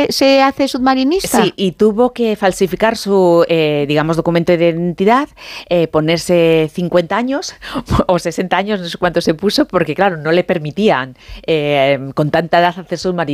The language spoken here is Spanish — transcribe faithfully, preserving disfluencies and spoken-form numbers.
se, se hace submarinista? Sí, y tuvo que falsificar su, eh, digamos, documento de identidad, eh, ponerse cincuenta años o sesenta años, no sé cuánto se puso, porque claro, no le permitían eh, con tanta edad hacer submarinismo.